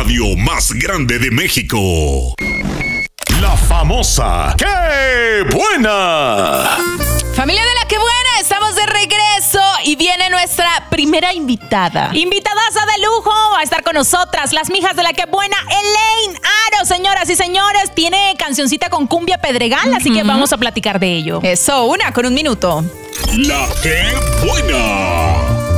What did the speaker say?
radio más grande de México. La famosa ¡Qué buena! Familia de La Qué Buena, estamos de regreso y viene nuestra primera invitada. Invitadaza de lujo, va a estar con nosotras, las mijas de La Qué Buena, Elaine Aro, señoras y señores. Tiene cancioncita con cumbia pedregal, así que vamos a platicar de ello. Eso, una con un minuto. La Qué Buena.